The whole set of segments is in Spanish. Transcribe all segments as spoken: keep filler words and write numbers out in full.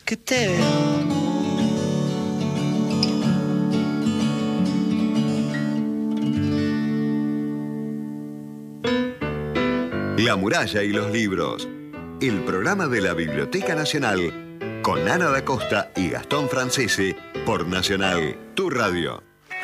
que te veo. La muralla y los libros. El programa de la Biblioteca Nacional con Ana da Costa y Gastón Francese por Nacional, tu radio.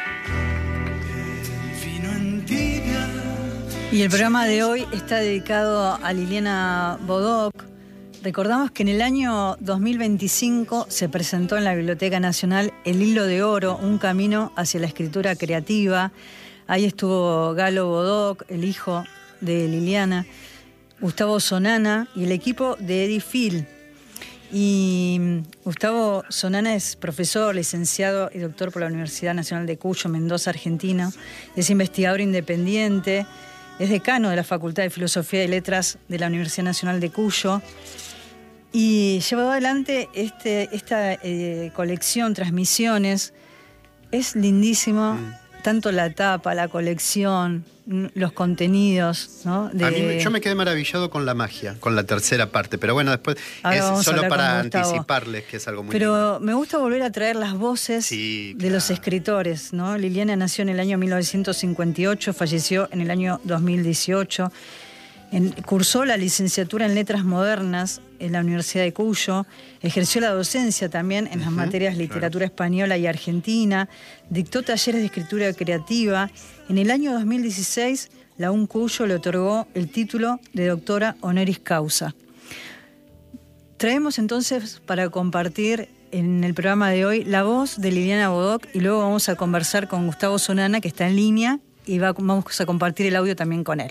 Y el programa de hoy está dedicado a Liliana Bodoc. Recordamos que en el año dos mil veinticinco se presentó en la Biblioteca Nacional El Hilo de Oro, un camino hacia la escritura creativa. Ahí estuvo Galo Bodoc, el hijo de Liliana, Gustavo Sonana y el equipo de Edifil. Y Gustavo Sonana es profesor, licenciado y doctor por la Universidad Nacional de Cuyo, Mendoza, Argentina. Es investigador independiente, es decano de la Facultad de Filosofía y Letras de la Universidad Nacional de Cuyo. Y llevó adelante este, esta eh, colección, Transmisiones. Es lindísimo. Mm. Tanto la tapa, la colección, los contenidos, ¿no? De... A mí, yo me quedé maravillado con la magia, con la tercera parte, pero bueno, después Ahora es solo para anticiparles que es algo muy Pero lindo. Me gusta volver a traer las voces sí, de claro. los escritores, ¿no? Liliana nació en el año mil novecientos cincuenta y ocho, falleció en el año dos mil dieciocho. En, cursó la licenciatura en Letras Modernas en la Universidad de Cuyo, ejerció la docencia también en las uh-huh, materias literatura claro. española y argentina, dictó talleres de escritura creativa. En el año dos mil dieciséis, la U N Cuyo le otorgó el título de doctora honoris causa. Traemos entonces para compartir en el programa de hoy la voz de Liliana Bodoc y luego vamos a conversar con Gustavo Sonana, que está en línea, y va, vamos a compartir el audio también con él.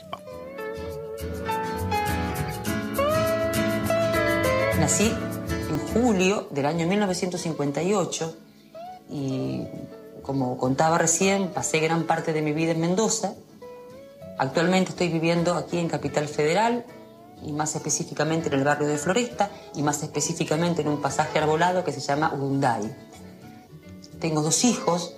Nací en julio del año mil novecientos cincuenta y ocho y, como contaba recién, pasé gran parte de mi vida en Mendoza. Actualmente estoy viviendo aquí en Capital Federal y más específicamente en el barrio de Floresta y más específicamente en un pasaje arbolado que se llama Urunday. Tengo dos hijos,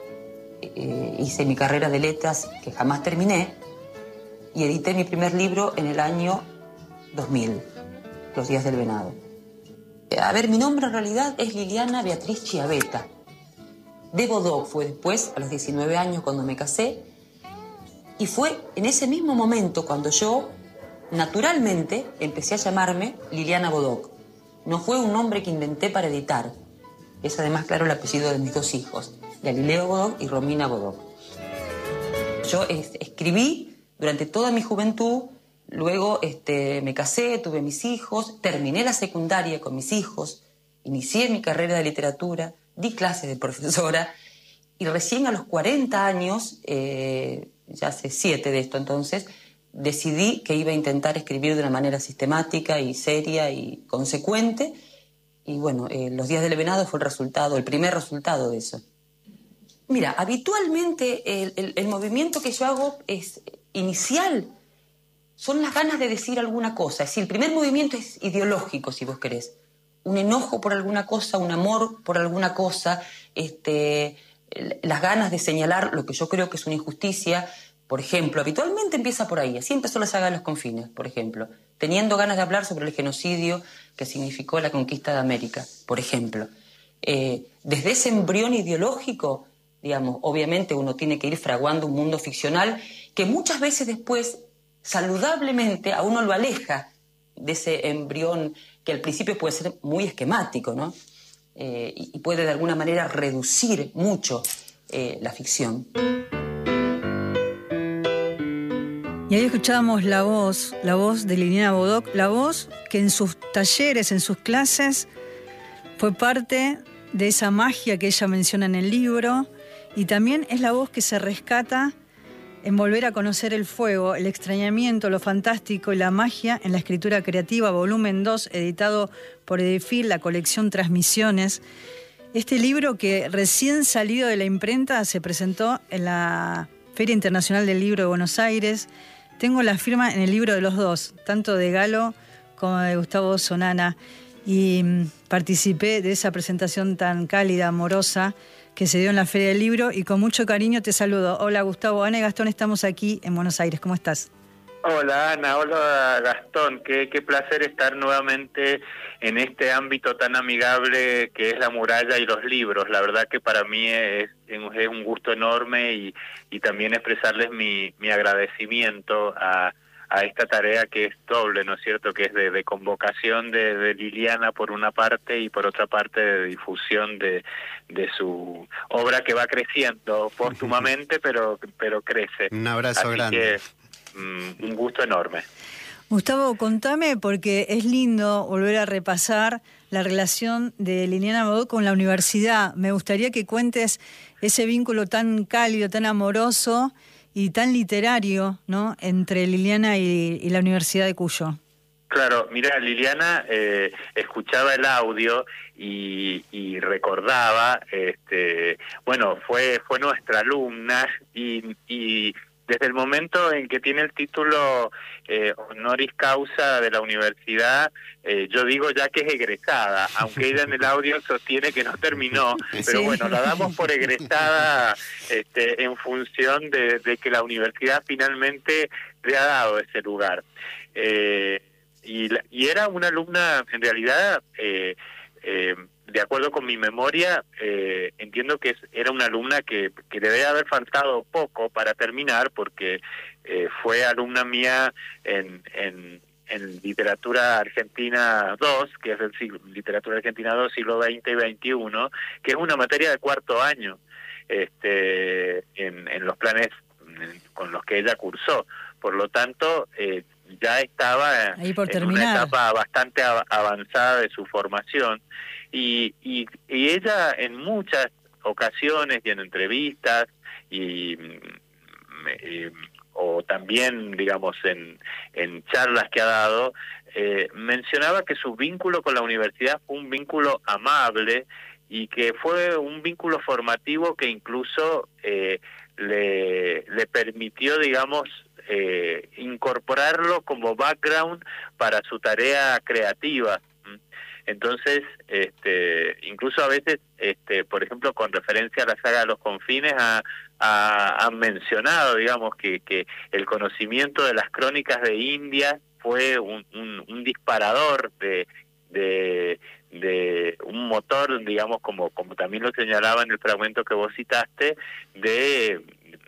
eh, hice mi carrera de letras que jamás terminé y edité mi primer libro en el año dos mil. Los días del venado. A ver, mi nombre en realidad es Liliana Beatriz Chiavetta. De Bodoc fue después, a los diecinueve años, cuando me casé. Y fue en ese mismo momento cuando yo, naturalmente, empecé a llamarme Liliana Bodoc. No fue un nombre que inventé para editar. Es además, claro, el apellido de mis dos hijos, Galileo Bodoc y Romina Bodoc. Yo es, escribí durante toda mi juventud. Luego este, me casé, tuve mis hijos, terminé la secundaria con mis hijos, inicié mi carrera de literatura, di clases de profesora y recién a los cuarenta años, eh, ya hace siete de esto entonces, decidí que iba a intentar escribir de una manera sistemática y seria y consecuente y bueno, eh, Los días del venado fue el resultado, el primer resultado de eso. Mira, habitualmente el, el, el movimiento que yo hago es inicial. Son las ganas de decir alguna cosa. Es decir, el primer movimiento es ideológico, si vos querés. Un enojo por alguna cosa, un amor por alguna cosa, este, las ganas de señalar lo que yo creo que es una injusticia. Por ejemplo, habitualmente empieza por ahí. Así empezó la saga de los confines, por ejemplo. Teniendo ganas de hablar sobre el genocidio que significó la conquista de América, por ejemplo. Eh, desde ese embrión ideológico, digamos, obviamente uno tiene que ir fraguando un mundo ficcional que muchas veces después saludablemente a uno lo aleja de ese embrión que al principio puede ser muy esquemático, ¿no? Eh, y, y puede de alguna manera reducir mucho eh, la ficción. Y ahí escuchábamos la voz, la voz de Liliana Bodoc, la voz que en sus talleres, en sus clases, fue parte de esa magia que ella menciona en el libro, y también es la voz que se rescata en volver a conocer el fuego, el extrañamiento, lo fantástico y la magia en la escritura creativa, volumen dos, editado por Edifil, la colección Transmisiones. Este libro, que recién salido de la imprenta, se presentó en la Feria Internacional del Libro de Buenos Aires. Tengo la firma en el libro de los dos, tanto de Galo como de Gustavo Sonana, y participé de esa presentación tan cálida, amorosa, que se dio en la Feria del Libro, y con mucho cariño te saludo. Hola Gustavo, Ana y Gastón, estamos aquí en Buenos Aires. ¿Cómo estás? Hola Ana, hola Gastón, qué, qué placer estar nuevamente en este ámbito tan amigable que es la muralla y los libros. La verdad que para mí es, es un gusto enorme y, y también expresarles mi, mi agradecimiento a, a esta tarea que es doble, ¿no es cierto?, que es de, de convocación de, de Liliana por una parte y por otra parte de difusión de, de su obra que va creciendo póstumamente, pero, pero crece. Un abrazo Así grande. Que, un gusto enorme. Gustavo, contame, porque es lindo volver a repasar la relación de Liliana Bodoc con la universidad. Me gustaría que cuentes ese vínculo tan cálido, tan amoroso y tan literario, ¿no?, entre Liliana y, y la Universidad de Cuyo. Claro, mira, Liliana eh, escuchaba el audio y, y recordaba, este, bueno, fue fue nuestra alumna y, y desde el momento en que tiene el título eh, honoris causa de la universidad, eh, yo digo ya que es egresada, aunque ella en el audio sostiene que no terminó, pero Sí. bueno, la damos por egresada este, en función de, de que la universidad finalmente le ha dado ese lugar. Eh, y, la, y era una alumna, en realidad, eh, eh, de acuerdo con mi memoria, eh, entiendo que es, era una alumna que, que le debe haber faltado poco para terminar, porque eh, fue alumna mía en, en, en Literatura Argentina dos, que es el siglo, Literatura Argentina dos, siglo veinte y veintiuno, que es una materia de cuarto año este, en, en los planes con los que ella cursó. Por lo tanto, eh, ya estaba Ahí por en terminar. una etapa bastante av avanzada de su formación. Y, y, y ella en muchas ocasiones y en entrevistas y, y o también, digamos, en, en charlas que ha dado, eh, mencionaba que su vínculo con la universidad fue un vínculo amable y que fue un vínculo formativo que incluso eh, le, le permitió, digamos, eh, incorporarlo como background para su tarea creativa. Entonces, este, incluso a veces, este, por ejemplo, con referencia a la saga de los confines, ha, ha, han mencionado, digamos, que, que el conocimiento de las crónicas de India fue un, un, un disparador de, de, de un motor, digamos, como, como también lo señalaba en el fragmento que vos citaste, de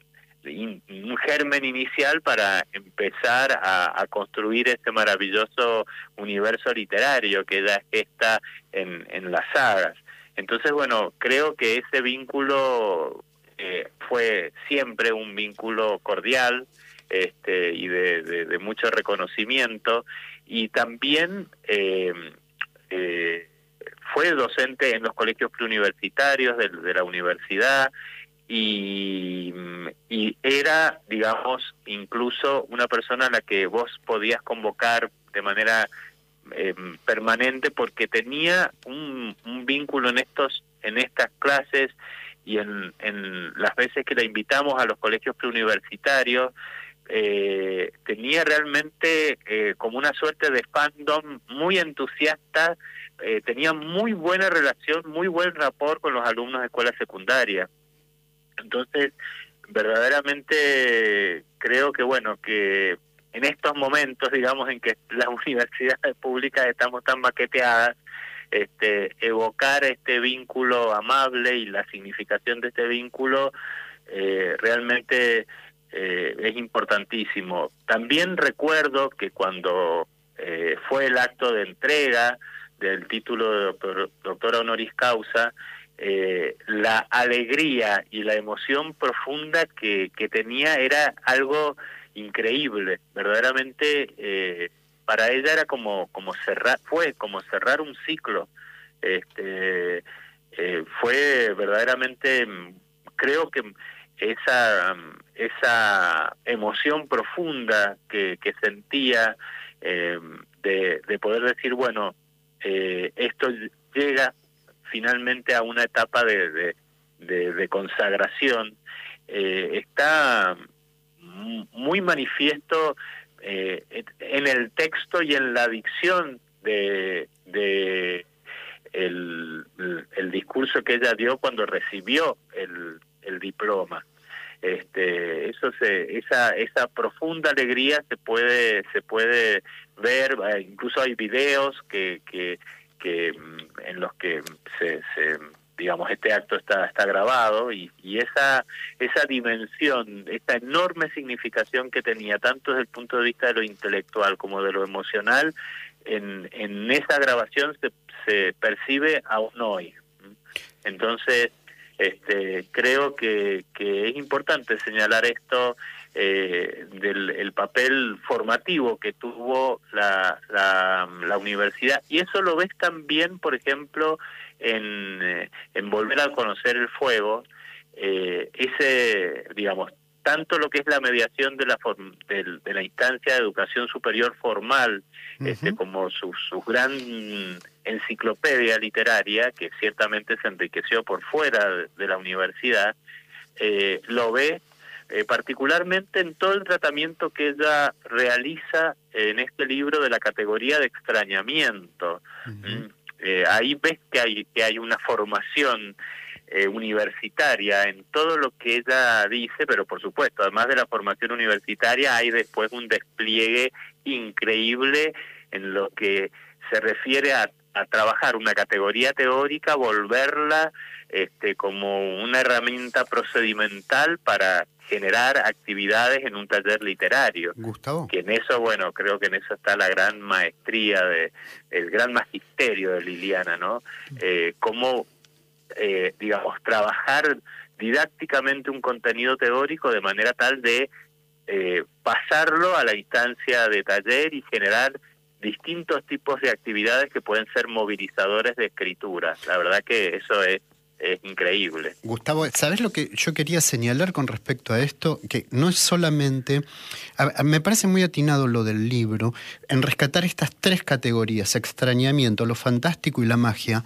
un germen inicial para empezar a, a construir este maravilloso universo literario que ya está en, en las sagas. Entonces, bueno, creo que ese vínculo eh, fue siempre un vínculo cordial este, y de, de, de mucho reconocimiento, y también eh, eh, fue docente en los colegios preuniversitarios de, de la universidad. Y, y era, digamos, incluso una persona a la que vos podías convocar de manera eh, permanente, porque tenía un, un vínculo en estos en estas clases y en, en las veces que la invitamos a los colegios preuniversitarios, eh, tenía realmente eh, como una suerte de fandom muy entusiasta, eh, tenía muy buena relación, muy buen rapport con los alumnos de escuela secundaria. Entonces, verdaderamente creo que, bueno, que en estos momentos, digamos, en que las universidades públicas estamos tan maqueteadas, este, evocar este vínculo amable y la significación de este vínculo eh, realmente eh, es importantísimo. También recuerdo que cuando eh, fue el acto de entrega del título de doctor, doctora honoris causa, Eh, la alegría y la emoción profunda que, que tenía era algo increíble. Verdaderamente eh, para ella era como como cerrar, fue como cerrar un ciclo. Este, eh, fue verdaderamente, creo que esa esa emoción profunda que, que sentía eh, de, de poder decir, bueno, eh, esto llega finalmente a una etapa de, de, de, de consagración, eh, está muy manifiesto eh, en el texto y en la dicción de, de el, el discurso que ella dio cuando recibió el, el diploma. Este, eso se, esa, esa profunda alegría se puede, se puede ver, incluso hay videos que, que, que en los que se, se digamos, este acto está, está grabado y, y esa, esa dimensión, esta enorme significación que tenía, tanto desde el punto de vista de lo intelectual como de lo emocional, en, en esa grabación se, se percibe aún hoy. Entonces, este, creo que, que es importante señalar esto eh, del el papel formativo que tuvo la, la, la universidad, y eso lo ves también, por ejemplo, en, eh, en Volver a conocer el fuego, eh, ese, digamos, tanto lo que es la mediación de la form, de, de la instancia de educación superior formal, uh-huh. este, como su, su gran enciclopedia literaria, que ciertamente se enriqueció por fuera de, de la universidad, eh, lo ve eh, particularmente en todo el tratamiento que ella realiza en este libro de la categoría de extrañamiento. Uh-huh. Eh, ahí ves que hay, que hay una formación Eh, universitaria en todo lo que ella dice, pero por supuesto, además de la formación universitaria, hay después un despliegue increíble en lo que se refiere a, a trabajar una categoría teórica, volverla este, como una herramienta procedimental para generar actividades en un taller literario. Gustavo. Que en eso, bueno, creo que en eso está la gran maestría, de, el gran magisterio de Liliana, ¿no? Eh, cómo Eh, digamos, trabajar didácticamente un contenido teórico de manera tal de eh, pasarlo a la instancia de taller y generar distintos tipos de actividades que pueden ser movilizadores de escritura. La verdad que eso es, es increíble. Gustavo, ¿sabes lo que yo quería señalar con respecto a esto? Que no es solamente... A, a, me parece muy atinado lo del libro, en rescatar estas tres categorías, extrañamiento, lo fantástico y la magia,